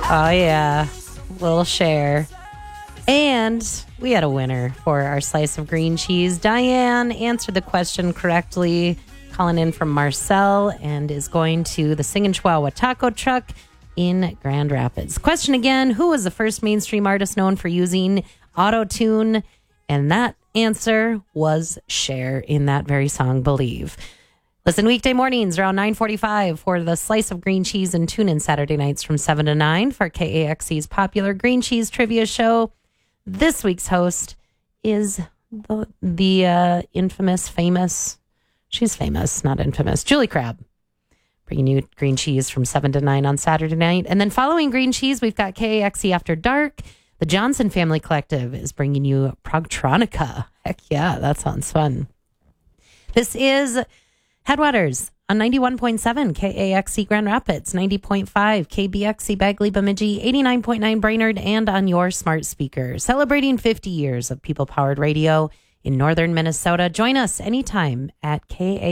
Oh, yeah. Little share. And we had a winner for our slice of green cheese. Diane answered the question correctly, calling in from Marcel, and is going to the Singin' Chihuahua Taco Truck in Grand Rapids. Question again, who was the first mainstream artist known for using auto-tune? And that answer was Cher in that very song, Believe. Listen weekday mornings around 9:45 for the Slice of Green Cheese, and tune in Saturday nights from 7 to 9 for KAXE's popular green cheese trivia show. This week's host is the infamous, famous, she's famous, not infamous, Julie Crabb, bringing you green cheese from 7 to 9 on Saturday night. And then following green cheese, we've got KAXE After Dark. The Johnson Family Collective is bringing you Progtronica. Heck yeah, that sounds fun. This is Headwaters on 91.7 KAXE Grand Rapids, 90.5 KBXE Bagley Bemidji, 89.9 Brainerd, and on your smart speaker. Celebrating 50 years of people-powered radio in northern Minnesota. Join us anytime at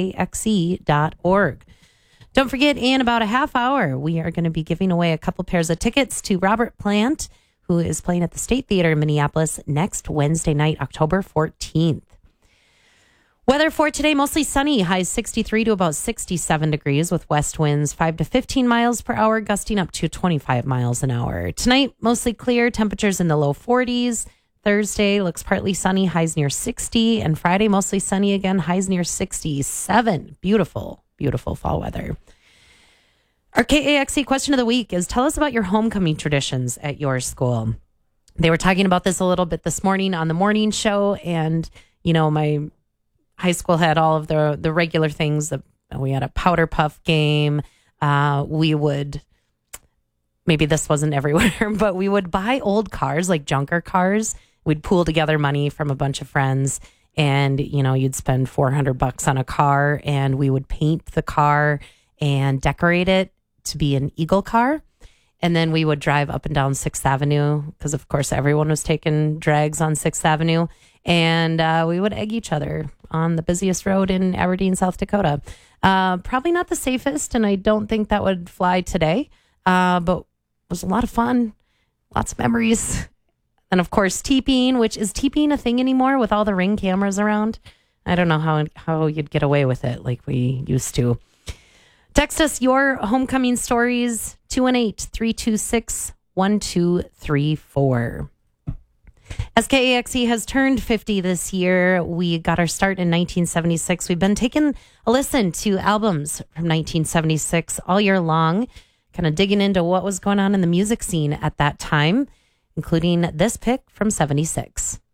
kaxe.org. Don't forget, in about a half hour, we are going to be giving away a couple pairs of tickets to Robert Plant, who is playing at the State Theater in Minneapolis next Wednesday night, October 14th. Weather for today, mostly sunny, highs 63 to about 67 degrees with west winds 5 to 15 miles per hour, gusting up to 25 miles an hour. Tonight, mostly clear, temperatures in the low 40s. Thursday looks partly sunny, highs near 60. And Friday, mostly sunny again, highs near 67. Beautiful, beautiful fall weather. Our KAXE question of the week is, tell us about your homecoming traditions at your school. They were talking about this a little bit this morning on the morning show, and, you know, my high school had all of the regular things. We had a powder puff game. We would, maybe this wasn't everywhere, but we would buy old cars, like junker cars. We'd pool together money from a bunch of friends, and, you know, you'd spend $400 on a car, and we would paint the car and decorate it to be an Eagle car. And then we would drive up and down 6th Avenue because, of course, everyone was taking drags on 6th Avenue. And we would egg each other on the busiest road in Aberdeen, South Dakota. Probably not the safest, and I don't think that would fly today. But it was a lot of fun, lots of memories. And, of course, teepeeing, which is teepeeing a thing anymore with all the Ring cameras around? I don't know how you'd get away with it like we used to. Text us your homecoming stories, 218-326-1234. As KAXE has turned 50 this year, we got our start in 1976. We've been taking a listen to albums from 1976 all year long, kind of digging into what was going on in the music scene at that time, including this pick from 76.